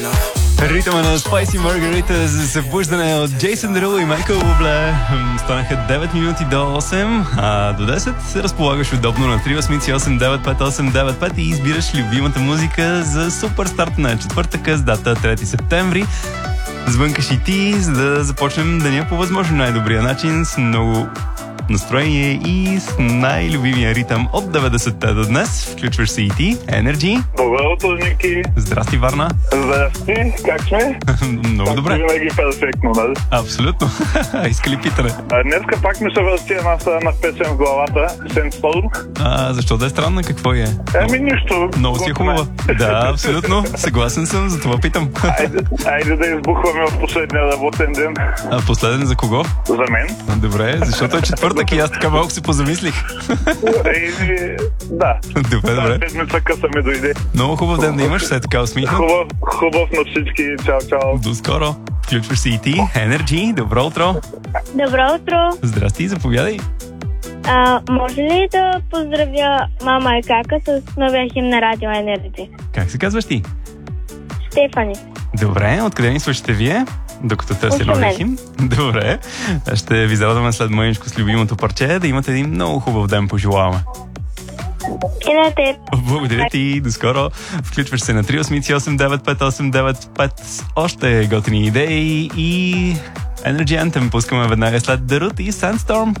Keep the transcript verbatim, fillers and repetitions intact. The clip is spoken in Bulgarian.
Ритъма на Spicy Margarita за събуждане от Джейсън Дерул и Майкъл Бубле. Станаха девет минути до осем, а до десет се разполагаш удобно на три осем осем девет пет осем девет пет и избираш любимата музика за супер старт на четвъртъка с дата трети септември. Звънкаш и ти, за да започнем деня по възможно най-добрия начин, с много настроение и с най-любимия ритъм от деветдесетте до днес. Включваш се и ти, Energy. Добро утро, Ники. Здрасти, Варна. Здрасти, как сме? Много добре. Винаги перфектно, нали? Абсолютно. Иска ли питане? А, днеска пак ми се върти една странна песен в главата. Sandstorm. А, защо да е странна? Какво е? Еми, нищо. Много си е хубава. Да, абсолютно. Съгласен съм, за това питам. Айде, айде да избухваме в последния работен ден. А последен за кого? За мен. Добре, защото е четвъртък и аз така малко се позамислих. Еми, да. Добре, добре. Да, седмица къса ми дойде. Много хубав ден да имаш, все така усмихнат. Хубав, хубав на всички. Чао, чао. До скоро. Включваш се и ти. Energy, добро утро. Добро утро! Здрасти, заповядай. А, може ли да поздравя мама и кака с новия химн на Радио Energy? Как се казваш ти? Стефани. Добре, откъде ни слушате вие? Докато търся новия химн. Добре. Ще ви зарадваме след мъничко с любимото парче. Да имате един много хубав ден, пожелаваме. И на теб. Благодаря ти, до скоро. Включваш се на три осем осем девет пет осем девет пет с още готини идеи и Energy Anthem пускаме веднага след The Root и Sandstorm.